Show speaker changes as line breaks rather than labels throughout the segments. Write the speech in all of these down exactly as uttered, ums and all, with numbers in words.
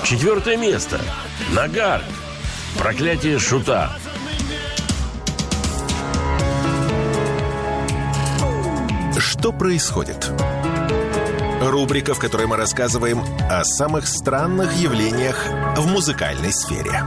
Четвертое место. Нагар. Проклятие шута.
Что происходит? Рубрика, в которой мы рассказываем о самых странных явлениях в музыкальной сфере.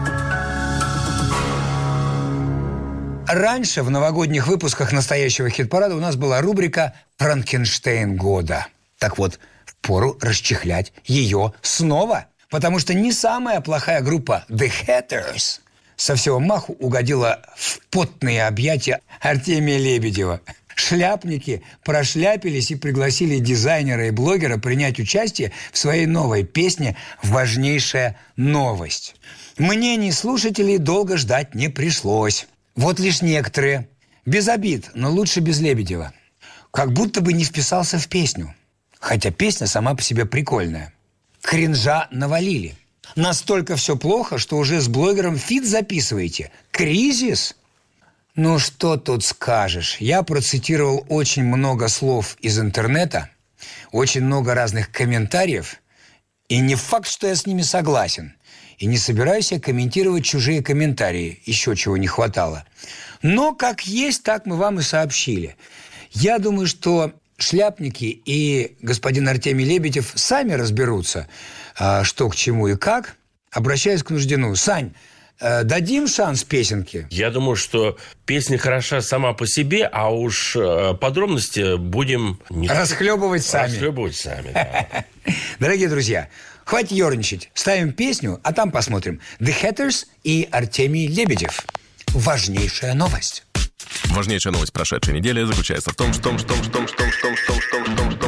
Раньше в новогодних выпусках настоящего хит-парада у нас была рубрика «Франкенштейн года». Так вот, впору расчехлять ее снова. Потому что не самая плохая группа The Hatters со всего маху угодила в потные объятия Артемия Лебедева. Шляпники прошляпились и пригласили дизайнера и блогера принять участие в своей новой песне «Важнейшая новость». Мнений слушателей долго ждать не пришлось. Вот лишь некоторые, без обид, но лучше без Лебедева, как будто бы не вписался в песню. Хотя песня сама по себе прикольная. Кринжа навалили. Настолько все плохо, что уже с блогером фит записываете. Кризис? Ну, что тут скажешь? Я процитировал очень много слов из интернета, очень много разных комментариев, и не факт, что я с ними согласен. И не собираюсь я комментировать чужие комментарии, еще чего не хватало. Но как есть, так мы вам и сообщили. Я думаю, что шляпники и господин Артемий Лебедев сами разберутся, что к чему и как. Обращаюсь к Нуждину. Сань, дадим шанс песенке?
Я думаю, что песня хороша сама по себе, а уж подробности будем... Не
расхлебывать сами.
Расхлебывать сами, да.
Дорогие друзья, хватит ерничать. Ставим песню, а там посмотрим. The Hatters и Артемий Лебедев. Важнейшая новость.
Важнейшая новость прошедшей недели заключается в том, что...